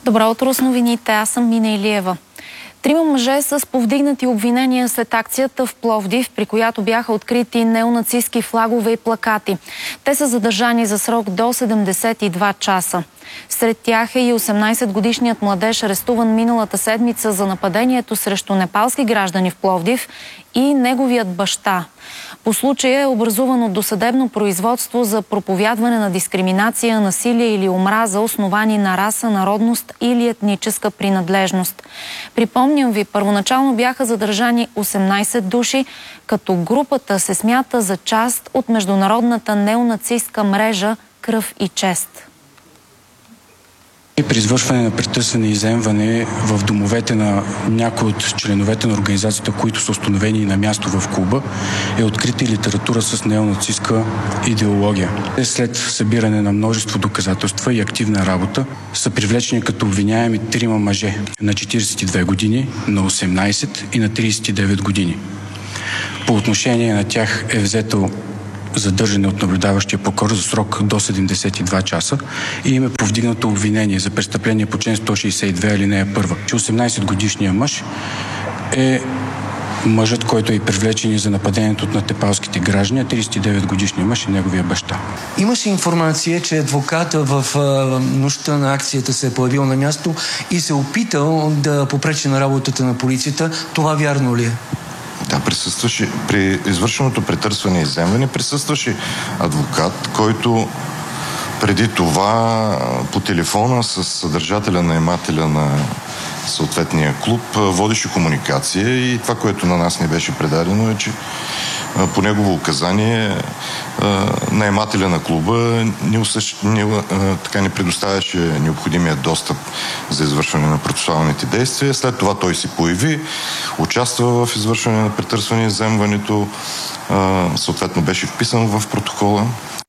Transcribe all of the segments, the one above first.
Добро утро с новините. Аз съм Мина Илиева. 3 мъже с повдигнати обвинения след акцията в Пловдив, при която бяха открити неонацистки флагове и плакати. Те са задържани за срок до 72 часа. Сред тях е и 18-годишният младеж, арестуван миналата седмица за нападението срещу непалски граждани в Пловдив, и неговият баща. По случая е образувано досъдебно производство за проповядване на дискриминация, насилие или омраза, основани на раса, народност или етническа принадлежност. Припомням ви, първоначално бяха задържани 18 души, като групата се смята за част от международната неонацистка мрежа "Кръв и чест". При извършване на претърсване и изземване в домовете на някои от членовете на организацията, които са установени на място в клуба, е открита и литература с неонацистка идеология. След събиране на множество доказателства и активна работа са привлечени като обвиняеми 3 мъже на 42 години, на 18 и на 39 години. По отношение на тях е взето задържане от наблюдаващия прокурор за срок до 72 часа и им е повдигнато обвинение за престъпление по член 162 алинея 1. 18-годишният мъж е мъжът, който е привлечен за нападението от непалските граждани, а 39-годишният мъж е неговия баща. Имаше информация, че адвоката в нощта на акцията се е появил на място и се опитал да попречи на работата на полицията. Това вярно ли е? Да, присъстваше при извършеното претърсване и изземване, присъстваше адвокат, който преди това по телефона с съдържателя, наемателя на съответния клуб водеше комуникация, и това, което на нас не беше предадено, е, че по негово указание наемателя на клуба не предоставяше необходимия достъп за извършване на процесуалните действия. След това той се появи, участва в извършване на претърсване и изземването, съответно беше вписан в протокола.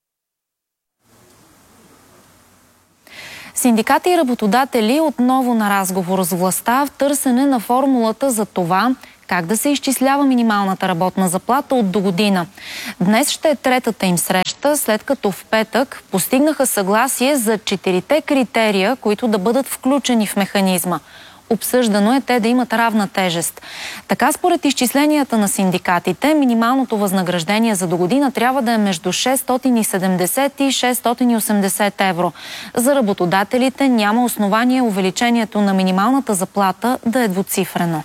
Синдикати и работодатели отново на разговор с властта в търсене на формулата за това как да се изчислява минималната работна заплата от догодина. Днес ще е третата им среща, след като в петък постигнаха съгласие за 4 критерия, които да бъдат включени в механизма. Обсъждано е те да имат равна тежест. Така, според изчисленията на синдикатите, минималното възнаграждение за догодина трябва да е между 670 и 680 евро. За работодателите няма основание увеличението на минималната заплата да е двуцифрено.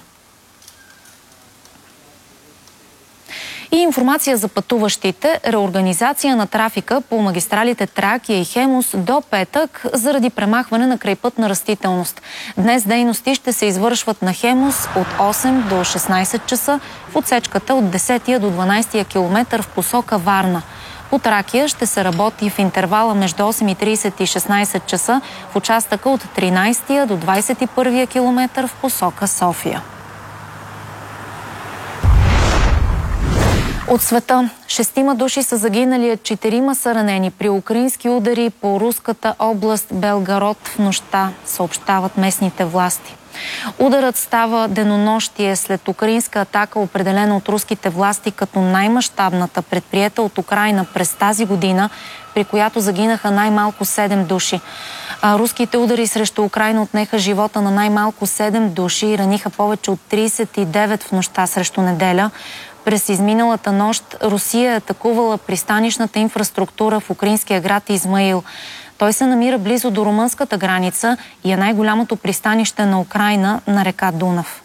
И информация за пътуващите. Реорганизация на трафика по магистралите Тракия и Хемус до петък заради премахване на крайпътна растителност. Днес дейности ще се извършват на Хемус от 8 до 16 часа в отсечката от 10 до 12 километър в посока Варна. По Тракия ще се работи в интервала между 8:30 и 16 часа в участъка от 13 до 21 километър в посока София. От света 6 души са загинали, а 4 са ранени при украински удари по руската област Белгород в нощта, съобщават местните власти. Ударът става денонощие след украинска атака, определена от руските власти като най-мащабната, предприета от Украйна през тази година, при която загинаха най-малко 7 души. Руските удари срещу Украйна отнеха живота на най-малко 7 души и раниха повече от 39 в нощта срещу неделя. През изминалата нощ Русия е атакувала пристанищната инфраструктура в украинския град Измаил. Той се намира близо до румънската граница и е най-голямото пристанище на Украйна на река Дунав.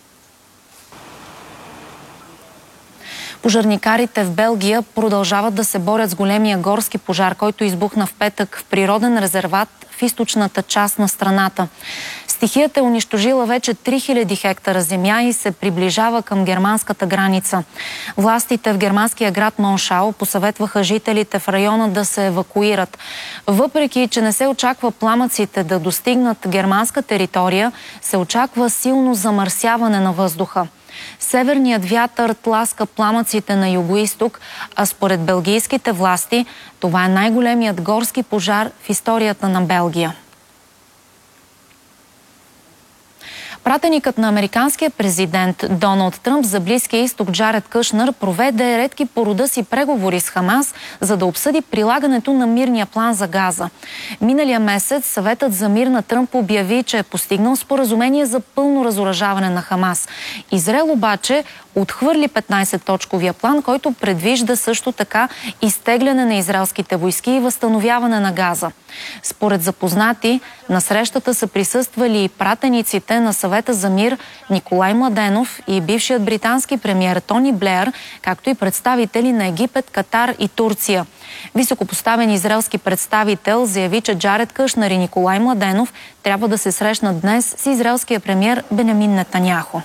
Пожарникарите в Белгия продължават да се борят с големия горски пожар, който избухна в петък в природен резерват в източната част на страната. Стихията е унищожила вече 3000 хектара земя и се приближава към германската граница. Властите в германския град Моншау посъветваха жителите в района да се евакуират. Въпреки че не се очаква пламъците да достигнат германска територия, се очаква силно замърсяване на въздуха. Северният вятър тласка пламъците на югоизток, а според белгийските власти това е най-големият горски пожар в историята на Белгия. Пратеникът на американския президент Доналд Тръмп за Близкия изток Джаред Кушнер проведе редки по рода си преговори с Хамас, за да обсъди прилагането на мирния план за Газа. Миналия месец съветът за мир на Тръмп обяви, че е постигнал споразумение за пълно разоръжаване на Хамас. Израел обаче отхвърли 15-точковия план, който предвижда също така изтегляне на израелските войски и възстановяване на Газа. Според запознати, на срещата са присъствали и пратениците на съвета за мир Николай Младенов и бившият британски премиер Тони Блеер, както и представители на Египет, Катар и Турция. Високопоставен израелски представител заяви, че Джаред Кушнер и Николай Младенов трябва да се срещнат днес с израелския премиер Бенямин Нетаняху.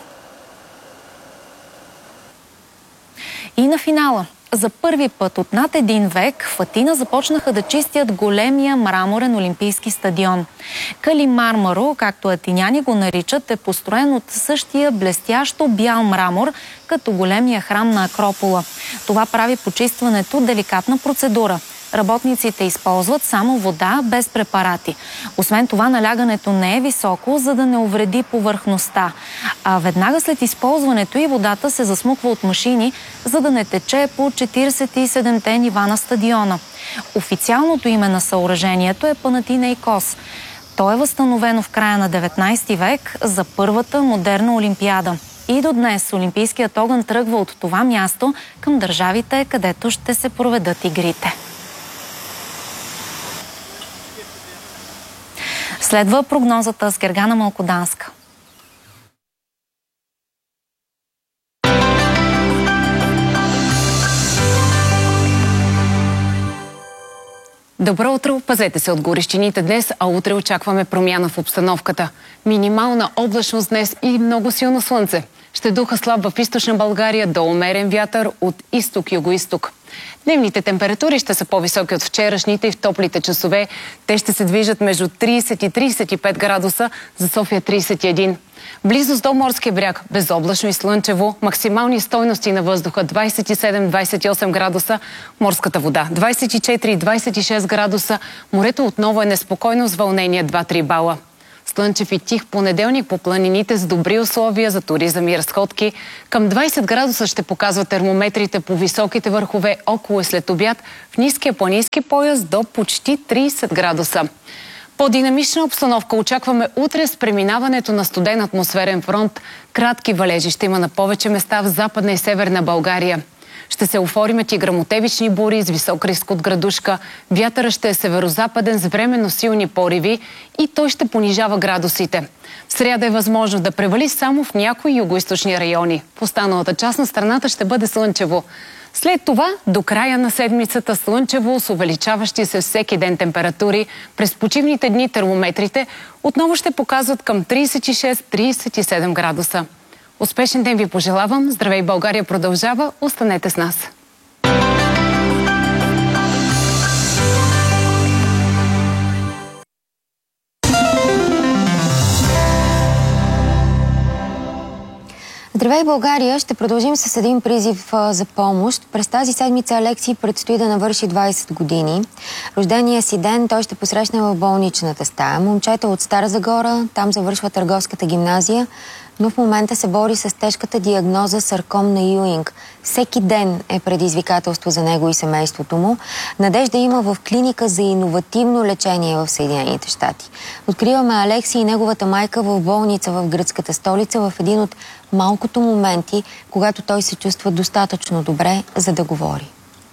И на финала. За първи път от над един век в Атина започнаха да чистят големия мраморен олимпийски стадион. Кали Мармаро, както атиняни го наричат, е построен от същия блестящо бял мрамор, като големия храм на Акропола. Това прави почистването деликатна процедура. Работниците използват само вода, без препарати. Освен това, налягането не е високо, за да не увреди повърхността. А веднага след използването и водата се засмуква от машини, за да не тече по 47-те нива на стадиона. Официалното име на съоръжението е Панатинейкос. То е възстановено в края на 19 век за първата модерна олимпиада. И до днес олимпийският огън тръгва от това място към държавите, където ще се проведат игрите. Следва прогнозата с Гергана Малкоданска. Добро утро! Пазете се от горещините днес, а утре очакваме промяна в обстановката. Минимална облачност днес и много силно слънце. Ще духа слаб в източна България до умерен вятър от изток-югоизток. Дневните температури ще са по-високи от вчерашните и в топлите часове. Те ще се движат между 30 и 35 градуса, за София 31. Близост до морския бряг, безоблачно и слънчево, максимални стойности на въздуха 27-28 градуса, морската вода 24-26 градуса, морето отново е неспокойно с вълнение 2-3 бала. Слънчев и тих понеделник по планините с добри условия за туризъм и разходки. Към 20 градуса ще показват термометрите по високите върхове около и след обяд, в ниския планински пояс до почти 30 градуса. По-динамична обстановка очакваме утре с преминаването на студен атмосферен фронт. Кратки валежи ще има на повече места в Западна и Северна България. Ще се оформят и гръмотевични бури с висок риск от градушка. Вятъра ще е северозападен с временно силни пориви и той ще понижава градусите. В сряда е възможно да превали само в някои югоизточни райони. В останалата част на страната ще бъде слънчево. След това, до края на седмицата слънчево с увеличаващи се всеки ден температури. През почивните дни термометрите отново ще показват към 36-37 градуса. Успешен ден ви пожелавам. Здравей, България продължава. Останете с нас. Здравей, България! Ще продължим с един призив за помощ. През тази седмица Алекси предстои да навърши 20 години. Рождения си ден той ще посрещне в болничната стая. Момчето от Стара Загора, там завършва Търговската гимназия, но в момента се бори с тежката диагноза сарком на Юинг. Всеки ден е предизвикателство за него и семейството му. Надежда има в клиника за иновативно лечение в Съединените щати. Откриваме Алекси и неговата майка в болница в гръцката столица в един от малкото моменти, когато той се чувства достатъчно добре, за да говори.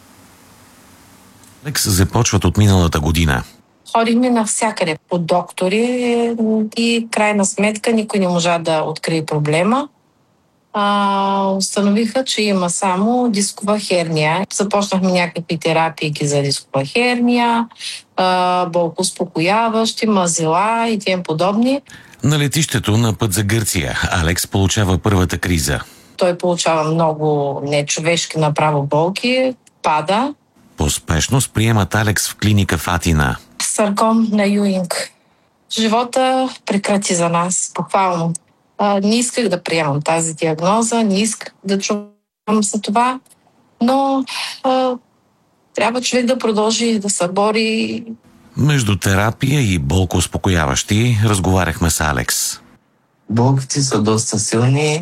Алекс започват от миналата година. Ходихме навсякъде по доктори и крайна сметка никой не можа да открие проблема. Установиха, че има само дискова херния. Започнахме някакви терапии за дискова херния, болкоуспокояващи, мазила и тем подобни. На летището на път за Гърция Алекс получава първата криза. Той получава много нечовешки направо болки, пада. По спешност приемат Алекс в клиника в Атина. Сарком на Юинг. Живота прекрати за нас, буквално. Не исках да приемам тази диагноза, не исках да чувам за това, но трябва човек да продължи да се бори. Между терапия и болкоуспокояващи разговаряхме с Алекс. болките са доста силни.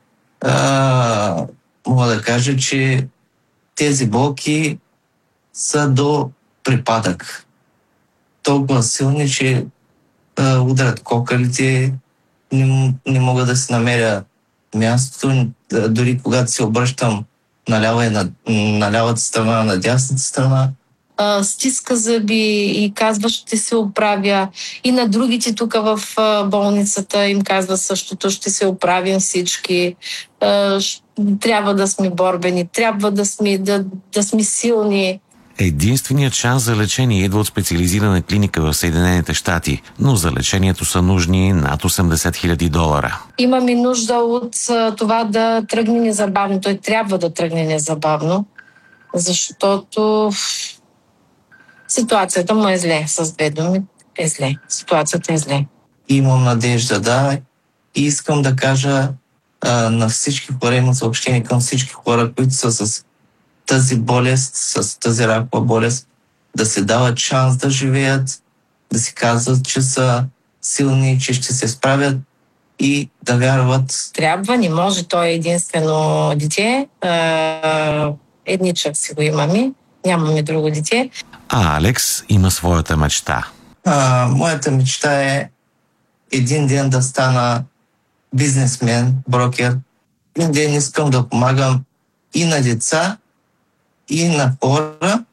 Мога да кажа, че тези болки са до припадък. Толкова силни, че ударят кокалите, не мога да си намеря място. Дори когато се обръщам на лявата страна, на дясната страна. Стиска зъби и казва, ще се оправя. И на другите тук в болницата им казва същото, ще се оправим всички. Трябва да сме борбени, трябва да сме силни. Единственият шанс за лечение идва от специализирана клиника в Съединените щати, но за лечението са нужни над $80,000. Имаме нужда от това да тръгне незабавно. Той трябва да тръгне незабавно, защото ситуацията му е зле. С две думи е зле. Ситуацията е зле. Имам надежда, да. И искам да кажа на всички хора, имам съобщение към всички хора, които са с тази болест, с тази ракова болест, да се дават шанс да живеят, да си казват, че са силни, че ще се справят и да вярват. Трябва, не може, той е единствено дете. Едничък си го имаме, нямаме друго дете. А Алекс има своята мечта. Моята мечта е един ден да стана бизнесмен, брокер. Един ден искам да помагам и на деца, и на хора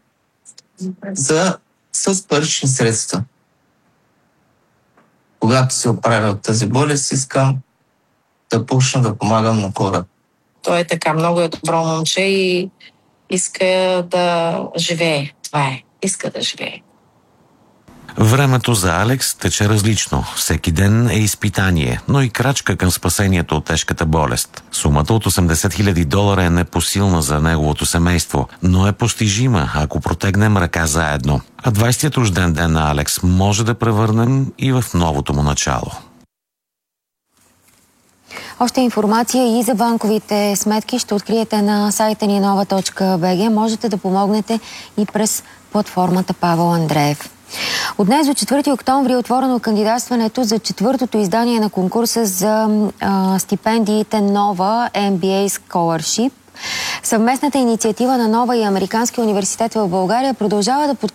с парични средства. Когато се оправя от тази болест, искам да почна да помагам на хора. Той е така, много е добро момче и иска да живее. Това е. Иска да живее. Времето за Алекс тече различно. Всеки ден е изпитание, но и крачка към спасението от тежката болест. Сумата от $80,000 е непосилна за неговото семейство, но е постижима, ако протегнем ръка заедно. А 20-тият рожден ден на Алекс може да превърнем и в новото му начало. Още информация и за банковите сметки ще откриете на сайта ни nova.bg. Можете да помогнете и през платформата Павел Андреев. От днес до 4 октомври е отворено кандидатстването за 4-то издание на конкурса за стипендиите Нова MBA Scholarship. Съвместната инициатива на Нова и Американския университет в България продължава да подкрепя